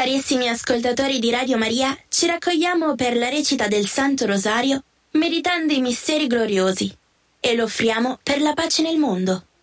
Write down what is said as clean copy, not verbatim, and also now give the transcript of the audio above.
Carissimi ascoltatori di Radio Maria, ci raccogliamo per la recita del Santo Rosario, meditando i misteri gloriosi, e lo offriamo per la pace nel mondo.